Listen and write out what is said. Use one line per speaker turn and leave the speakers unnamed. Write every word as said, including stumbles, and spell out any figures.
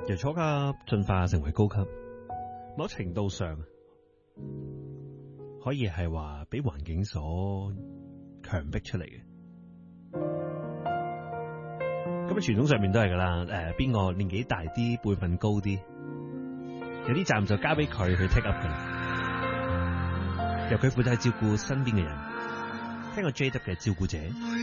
由初級進化成為高級，某程度上可以係話俾環境所強迫出嚟嘅。咁啊，傳統上面都係噶啦。誒，邊個年紀大啲，輩分高啲，有啲責任就交俾佢去 take up 噶啦。由佢負責照顧身邊嘅人。聽過 J W 嘅照顧者。